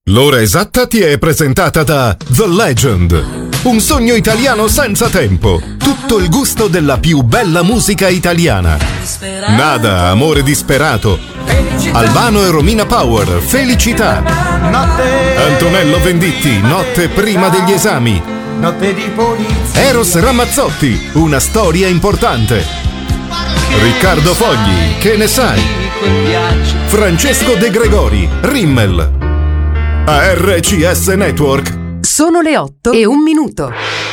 L'ora esatta ti è presentata da The Legend, un sogno italiano senza tempo, tutto il gusto della più bella musica italiana. Nada, amore disperato, Albano e Romina Power, Felicità, Antonello Venditti, Notte prima degli esami, Eros Ramazzotti, Una storia importante, Riccardo Fogli, Che ne sai, Francesco De Gregori, Rimmel. A RCS Network sono le 8:01.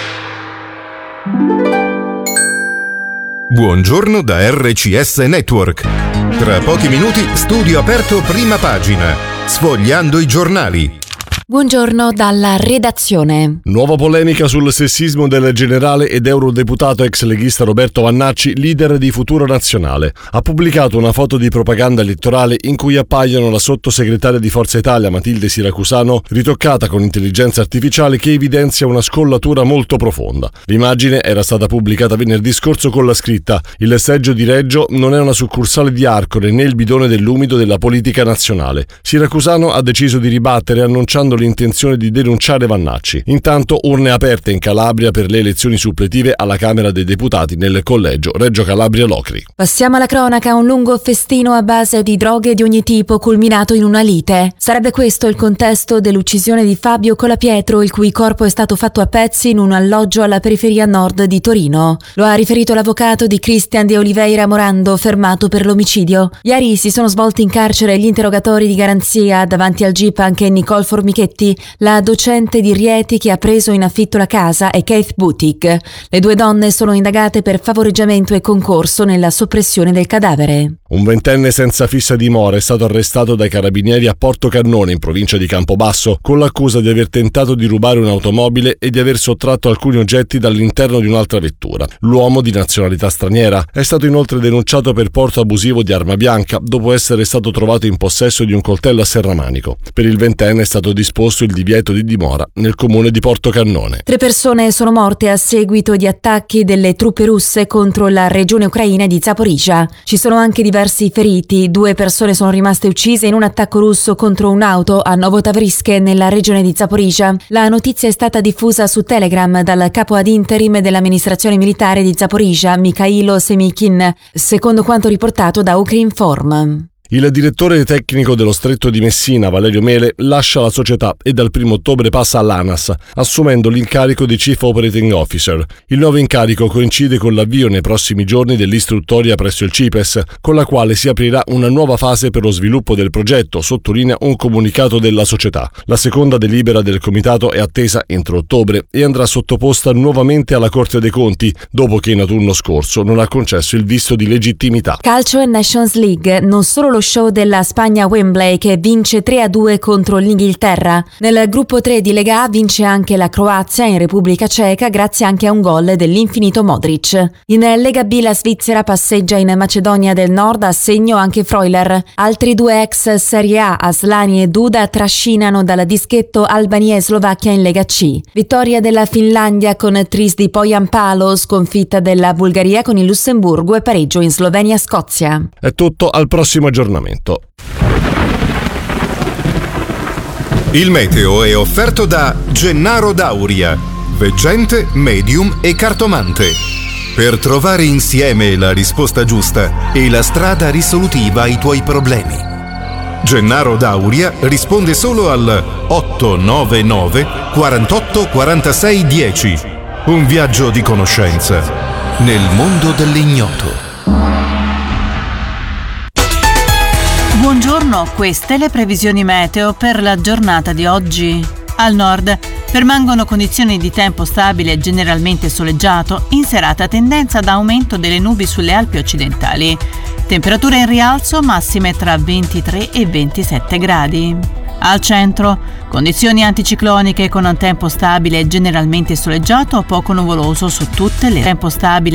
Buongiorno da RCS Network. Tra pochi minuti studio aperto prima pagina, sfogliando i giornali. Buongiorno dalla redazione. Nuova polemica sul sessismo del generale ed eurodeputato ex leghista Roberto Vannacci, leader di Futuro Nazionale. Ha pubblicato una foto di propaganda elettorale in cui appaiono la sottosegretaria di Forza Italia Matilde Siracusano, ritoccata con intelligenza artificiale, che evidenzia una scollatura molto profonda. L'immagine era stata pubblicata venerdì scorso con la scritta: "Il seggio di Reggio non è una succursale di Arcore né il bidone dell'umido della politica nazionale". Siracusano ha deciso di ribattere annunciando l'intenzione di denunciare Vannacci. Intanto urne aperte in Calabria per le elezioni suppletive alla Camera dei Deputati nel collegio Reggio Calabria Locri. Passiamo alla cronaca. Un lungo festino a base di droghe di ogni tipo culminato in una lite. Sarebbe questo il contesto dell'uccisione di Fabio Colapietro, il cui corpo è stato fatto a pezzi in un alloggio alla periferia nord di Torino. Lo ha riferito l'avvocato di Cristian de Oliveira Morando, fermato per l'omicidio. Ieri si sono svolti in carcere gli interrogatori di garanzia. Davanti al GIP anche Nicole Formichetti, la docente di Rieti che ha preso in affitto la casa, e Keith Boutique. Le due donne sono indagate per favoreggiamento e concorso nella soppressione del cadavere. Un ventenne senza fissa dimora è stato arrestato dai carabinieri a Porto Cannone, in provincia di Campobasso, con l'accusa di aver tentato di rubare un'automobile e di aver sottratto alcuni oggetti dall'interno di un'altra vettura. L'uomo, di nazionalità straniera, è stato inoltre denunciato per porto abusivo di arma bianca dopo essere stato trovato in possesso di un coltello a serramanico. Per il ventenne è stato disposto il divieto di dimora nel comune di Porto Cannone. 3 persone sono morte a seguito di attacchi delle truppe russe contro la regione ucraina di Zaporizhzhia. Ci sono anche diversi feriti. 2 persone sono rimaste uccise in un attacco russo contro un'auto a Novotavriske, nella regione di Zaporizhzhia. La notizia è stata diffusa su Telegram dal capo ad interim dell'amministrazione militare di Zaporizhzhia, Mikhailo Semykin, secondo quanto riportato da Ukrinform. Il direttore tecnico dello Stretto di Messina, Valerio Mele, lascia la società e dal 1 ottobre passa all'ANAS, assumendo l'incarico di Chief Operating Officer. Il nuovo incarico coincide con l'avvio nei prossimi giorni dell'istruttoria presso il CIPES, con la quale si aprirà una nuova fase per lo sviluppo del progetto, sottolinea un comunicato della società. La seconda delibera del comitato è attesa entro ottobre e andrà sottoposta nuovamente alla Corte dei Conti, dopo che in autunno scorso non ha concesso il visto di legittimità. Calcio e Nations League. Non solo lo show della Spagna Wembley, che vince 3-2 contro l'Inghilterra. Nel gruppo 3 di Lega A vince anche la Croazia in Repubblica Ceca, grazie anche a un gol dell'infinito Modric. In Lega B la Svizzera passeggia in Macedonia del Nord, a segno anche Freuler. Altri 2 ex Serie A, Aslani e Duda, trascinano dal dischetto Albania e Slovacchia in Lega C. Vittoria della Finlandia con tris di Pojampalo, sconfitta della Bulgaria con il Lussemburgo e pareggio in Slovenia-Scozia. È tutto, al prossimo aggiornamento. Il meteo è offerto da Gennaro Dauria, veggente, medium e cartomante. Per trovare insieme la risposta giusta e la strada risolutiva ai tuoi problemi. Gennaro Dauria risponde solo al 899 48 46 10. Un viaggio di conoscenza nel mondo dell'ignoto. Buongiorno, queste le previsioni meteo per la giornata di oggi. Al nord permangono condizioni di tempo stabile e generalmente soleggiato, in serata tendenza ad aumento delle nubi sulle Alpi occidentali. Temperature in rialzo, massime tra 23 e 27 gradi. Al centro, condizioni anticicloniche con un tempo stabile e generalmente soleggiato o poco nuvoloso su tutte le tempo stabile